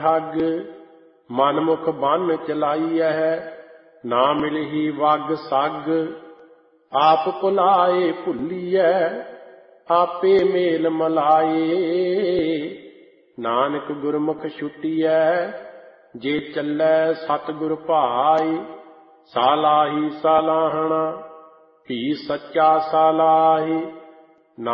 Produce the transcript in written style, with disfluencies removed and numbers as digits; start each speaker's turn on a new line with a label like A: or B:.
A: ਠੱਗ ਮਨ ਮੁਖ ਬੰਨ ਚਲਾਈਐ, ਨਾ ਮਿਲਹੀ ਵਗ ਸੱਗ। ਆਪ ਭੁਲਾਏ ਭੁੱਲੀਐ, ਆਪੇ ਮੇਲ ਮਲਾਏ। ਨਾਨਕ ਗੁਰਮੁਖ ਛੁਟੀਐ, ਜੇ ਚੱਲੈ ਸਤਿਗੁਰ ਭਾਈ। ਸਾਲਾਹੀ ਸਾਲਾਹਣਾ, ਭੀ ਸੱਚਾ ਸਾਲਾਹੀ।